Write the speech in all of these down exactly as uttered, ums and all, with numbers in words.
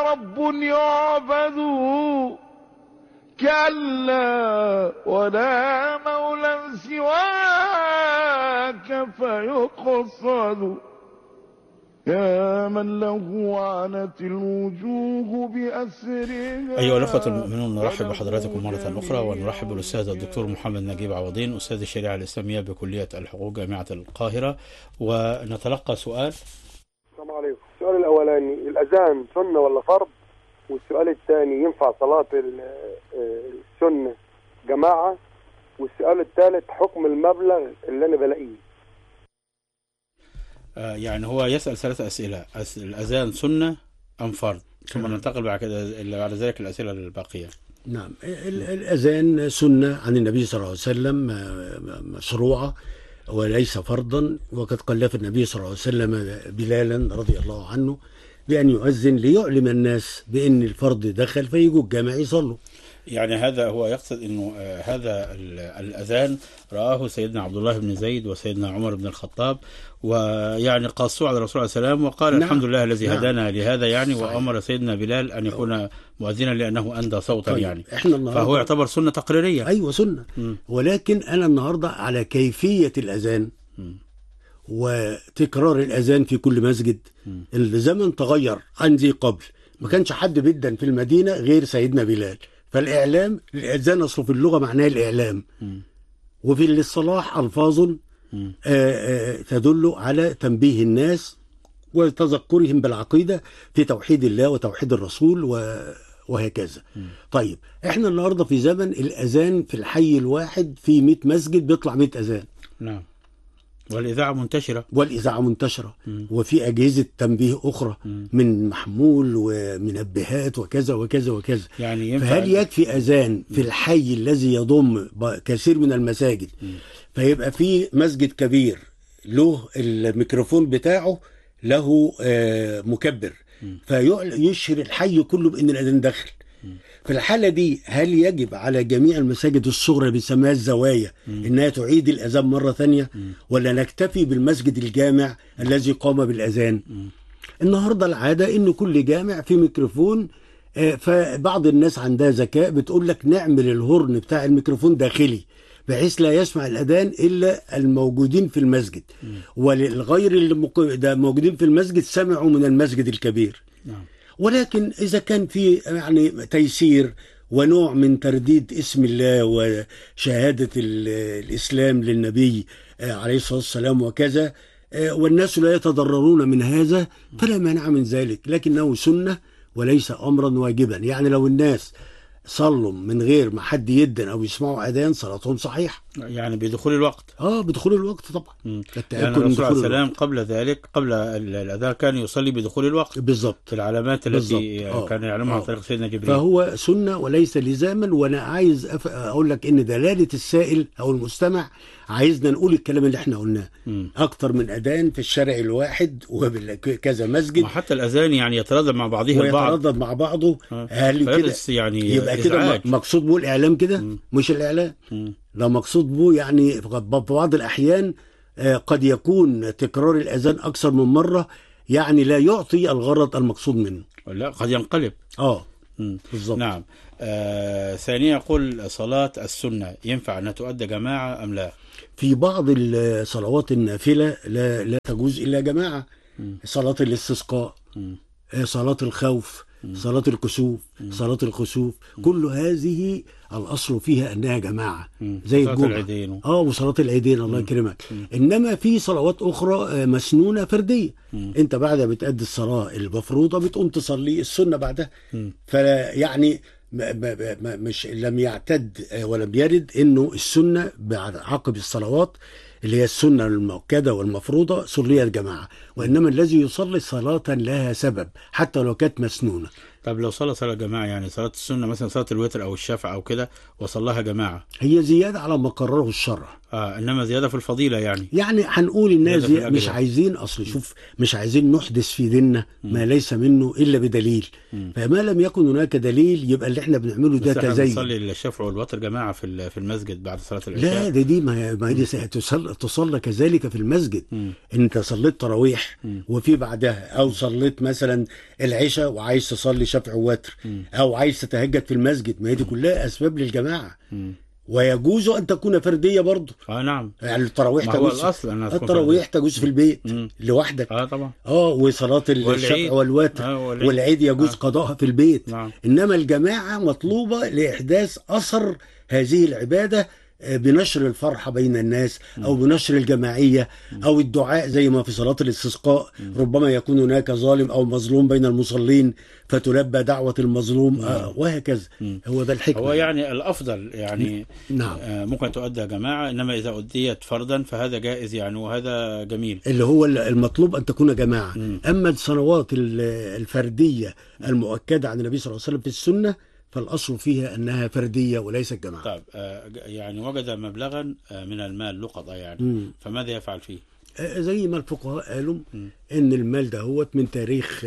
رب يعبد، كلا ولا مولى سواك فيقصد، يا من له عنت الوجوه بأسرها. أيها الأخوة المؤمنون، نرحب بحضراتكم مرة أخرى، ونرحب بالأستاذ الدكتور محمد نجيب عوضين، أستاذ الشريعة الإسلامية بكلية الحقوق جامعة القاهرة، ونتلقى سؤال. السلام عليكم. السؤال الأولاني، الأذان سنة ولا فرض؟ والسؤال الثاني، ينفع صلاة السنة جماعة؟ والسؤال الثالث، حكم المبلغ اللي أنا بلاقيه. آه يعني هو يسأل ثلاث أسئلة، الأذان سنة أم فرض، ثم ننتقل بعد كده بعد ذلك الأسئلة الباقية. نعم، الأذان سنة عن النبي صلى الله عليه وسلم، مشروعة وليس فرضا، وقد كلف النبي صلى الله عليه وسلم بلالا رضي الله عنه بأن يؤذن ليعلم الناس بأن الفرض دخل فيجوا الجامع يصلوا. يعني هذا هو يقصد أنه هذا الأذان رآه سيدنا عبد الله بن زيد وسيدنا عمر بن الخطاب، ويعني قاصوا على الرسول عليه السلام وقال نعم. الحمد لله الذي نعم. هدانا لهذا، يعني صحيح. وأمر سيدنا بلال أن يكون مؤذنا لأنه أندى صوتا. طيب. يعني إحنا فهو يعتبر سنة تقريرية. أيوة سنة. م. ولكن أنا النهاردة على كيفية الأذان م. وتكرار الأذان في كل مسجد. م. الزمن تغير عن ذي قبل، ما كانش حد بيدن في المدينة غير سيدنا بلال، فالإعلام الأذان أصله في اللغة معناه الإعلام. م. وفي الاصطلاح ألفاظ آآ آآ تدل على تنبيه الناس وتذكرهم بالعقيدة في توحيد الله وتوحيد الرسول وهكذا. م. طيب احنا النهاردة في زمن الأذان في الحي الواحد في مئة مسجد بيطلع مئة أذان. نعم. والإذاعة منتشرة. والإذاعة منتشرة. م. وفي أجهزة تنبيه أخرى م. من محمول ومنبهات وكذا وكذا وكذا. يعني فهل يكفي أذان في الحي الذي يضم كثير من المساجد م. فيبقى في مسجد كبير له الميكروفون بتاعه له مكبر فيشهر الحي كله بأن الأذان دخل؟ في الحالة دي هل يجب على جميع المساجد الصغرى بسماها الزوايا انها تعيد الأذان مرة ثانية، ولا نكتفي بالمسجد الجامع الذي قام بالأذان؟ النهاردة العادة ان كل جامع في ميكروفون، فبعض الناس عندها ذكاء بتقول لك نعمل الهورن بتاع الميكروفون داخلي بحيث لا يسمع الأذان إلا الموجودين في المسجد، والغير اللي موجودين في المسجد سمعوا من المسجد الكبير. ولكن إذا كان في يعني تيسير ونوع من ترديد اسم الله وشهادة الإسلام للنبي عليه الصلاة والسلام وكذا، والناس لا يتضررون من هذا، فلا مانع من ذلك، لكنه سنة وليس أمرا واجبا. يعني لو الناس صلوا من غير ما حد يدن او يسمعوا اذان صلاتهم صحيح، يعني بدخول الوقت. اه بدخول الوقت طبعا. يعني الرسول عليه السلام قبل ذلك قبل الاذان كان يصلي بدخول الوقت بالضبط، في العلامات التي آه. كان يعلمها عن طريق سيدنا جبريل. فهو سنه وليس لزاما. وانا عايز أف... اقول لك ان دلاله السائل او المستمع عايزنا نقول الكلام اللي احنا قلناه، اكتر من اذان في الشارع الواحد وكذا مسجد، وحتى الاذان يعني يتردد مع بعضه البعض ويتردد مع بعضه. آه. هل كده يعني يبقى كده مقصود به الاعلام كده؟ م. مش الاعلام. م. لا مقصود به يعني في بعض الاحيان قد يكون تكرار الاذان اكثر من مره يعني لا يعطي الغرض المقصود منه، لا قد ينقلب. اه بالظبط. نعم. آه ثانيا يقول صلاة السنة ينفع أن تؤدى جماعة أم لا؟ في بعض الصلوات النافلة لا لا تجوز إلا جماعة. م. صلاة الاستسقاء، م. صلاة الخوف، م. صلاة الكسوف، م. صلاة الخسوف، م. كل هذه الأصل فيها أنها جماعة، م. زي صلاة العيدين اه وصلاة العيدين الله يكرمك. إنما في صلوات أخرى مسنونة فردية، م. أنت بعد بتأدي الصلاة المفروضة بتقوم تصلي السنة بعدها. فيعني ما ما ما مش لم يعتد ولم يرد انه السنه بعد عقب الصلوات اللي هي السنه المؤكده والمفروضه صليت جماعه، وانما الذي يصلي صلاه لها سبب حتى لو كانت مسنونه. طب لو صلى صلاه جماعه، يعني صلاه السنه مثلا صلاه الوتر او الشفع او كده وصلاها جماعه، هي زياده على ما قرره الشرع. اه انما زياده في الفضيله يعني. يعني هنقول الناس مش عايزين اصل شوف مش عايزين نحدث في ديننا ما ليس منه الا بدليل، م. فما لم يكن هناك دليل يبقى اللي احنا بنعمله ده تزين. بس احنا بنصلي الشفع والوتر جماعه في في المسجد بعد صلاه العشاء. لا ده دي ما دي تصلى تصلى كذلك في المسجد. م. انت صليت تراويح وفي بعدها او صليت مثلا العشاء وعايز تصلي شفع ووتر، او عايز تتهجد في المسجد، ما هي دي كلها اسباب للجماعه. م. ويجوز ان تكون فرديه برضه. اه نعم. يعني التراويح تجوز، التراويح تجوز في البيت مم. لوحدك. اه طبعا. اه وصلاه الشفع والوتر آه والعيد, والعيد يجوز آه. قضاءها في البيت. نعم. انما الجماعه مطلوبه لاحداث اثر هذه العباده بنشر الفرحة بين الناس أو بنشر الجماعية أو الدعاء، زي ما في صلاة الاستسقاء ربما يكون هناك ظالم أو مظلوم بين المصلين فتلبى دعوة المظلوم آه وهكذا. هو ده الحكمة. هو يعني الأفضل يعني نعم. آه ممكن تؤدى جماعة، إنما إذا أديت فردا فهذا جائز يعني، وهذا جميل. اللي هو المطلوب أن تكون جماعة. م. أما الصلوات الفردية المؤكدة عن النبي صلى الله عليه وسلم في السنة فالأصل فيها أنها فردية وليست جماعة. طيب آه يعني وجد مبلغا آه من المال لقطة يعني، م. فماذا يفعل فيه؟ آه زي ما الفقهاء قالوا م. إن المال ده هو من تاريخ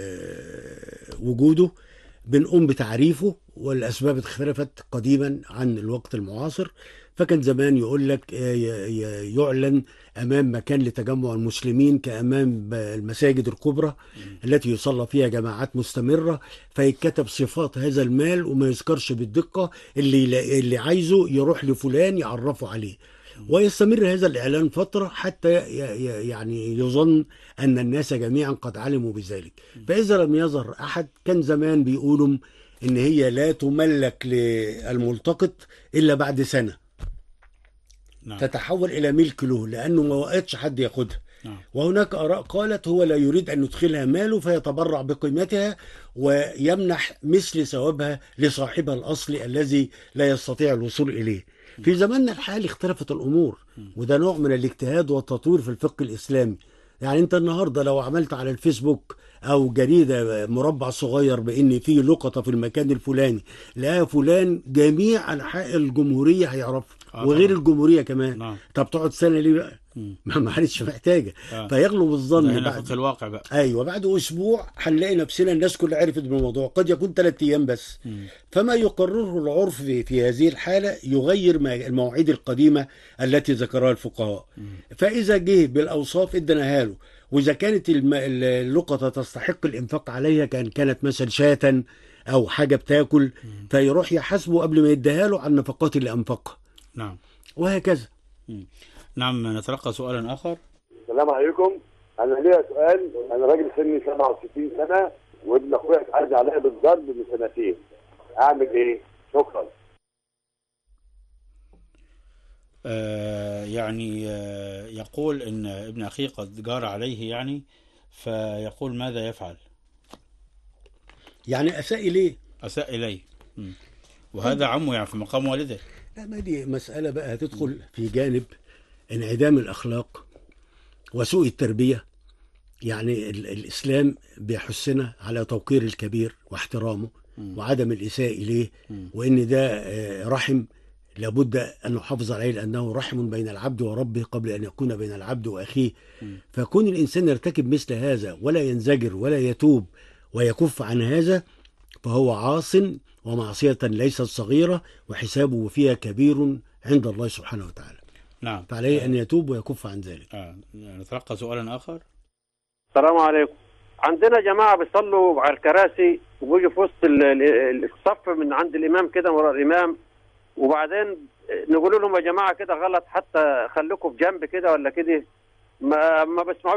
آه وجوده بنقوم بتعريفه، والأسباب اختلفت قديما عن الوقت المعاصر. فكان زمان يقول لك يعلن أمام مكان لتجمع المسلمين كأمام المساجد الكبرى التي يصلى فيها جماعات مستمرة، فيتكتب صفات هذا المال وما يذكرش بالدقة، اللي اللي عايزه يروح لفلان يعرفه عليه، ويستمر هذا الإعلان فترة حتى يعني يظن أن الناس جميعا قد علموا بذلك. فإذا لم يظهر أحد، كان زمان بيقولوا إن هي لا تملك للملتقط إلا بعد سنة. نعم. تتحول إلى ملك له لأنه ما وقتش حد ياخدها. نعم. وهناك آراء قالت هو لا يريد أن يدخلها ماله فيتبرع بقيمتها ويمنح مثل ثوابها لصاحبها الأصلي الذي لا يستطيع الوصول إليه. في زماننا الحالي اختلفت الأمور، وده نوع من الاجتهاد والتطوير في الفقه الإسلامي. يعني أنت النهاردة لو عملت على الفيسبوك أو جريدة مربع صغير بإن فيه لقطة في المكان الفلاني لقى فلان، جميع أنحاء الجمهورية هيعرف آه وغير طبعا. الجمهورية كمان. نعم. طب تقعد سنة ليه بقى؟ ما معلش محتاجة. آه. فيغلب الظن بعد الواقع بقى. أيوة بعد أسبوع هنلاقي نفسنا الناس كلها عرفت بالموضوع، قد يكون ثلاثة أيام بس. م. فما يقرره العرف في, في هذه الحالة يغير المواعيد القديمة التي ذكرها الفقهاء. م. فإذا جه بالأوصاف ادناها له، وإذا كانت اللقطة تستحق الإنفاق عليها، كان كانت مثلا شاة أو حاجة بتاكل، م. فيروح يحاسبه قبل ما يديها له عن النفقات اللي أنفقها. نعم. وهكذا. م. نعم. نتلقى سؤالا آخر. السلام عليكم. أنا ليا سؤال. أنا راجل سني سبعة وستين سنة وابن أخويا اتعرض عليا بالضرب من سنتين، أعمل إيه؟ شكرا. آه يعني آه يقول إن ابن أخيه قد جار عليه يعني، فيقول ماذا يفعل؟ يعني أساء إليه. أساء إليه. م. وهذا عمه يعني في مقام والده. لا، ما دي مسألة بقى هتدخل في جانب انعدام الأخلاق وسوء التربية. يعني الإسلام بيحثنا على توقير الكبير واحترامه م. وعدم الإساءة إليه، م. وإن ده رحم لابد أن نحافظ عليه، لأنه رحم بين العبد وربه قبل أن يكون بين العبد وأخيه. م. فكون الإنسان يرتكب مثل هذا ولا ينزجر ولا يتوب ويكف عن هذا فهو عاص، ومعصية ليست صغيرة وحسابه فيها كبير عند الله سبحانه وتعالى. نعم. فعليه أن يتوب ويكف عن ذلك. آه. نتلقى سؤالا آخر. السلام عليكم. عندنا جماعة بيصلوا على الكراسي وبيجوا في وسط الصف من عند الإمام كده وراء الإمام، وبعدين نقول لهم يا جماعة كده غلط، حتى خليكم في جنب كده ولا كده، ما ما بسمعوش